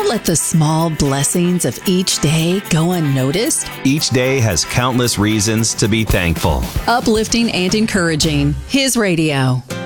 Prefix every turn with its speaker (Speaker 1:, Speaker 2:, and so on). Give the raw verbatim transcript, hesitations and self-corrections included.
Speaker 1: let the small blessings of each day go unnoticed.
Speaker 2: Each day has countless reasons to be thankful.
Speaker 1: Uplifting and encouraging. His radio.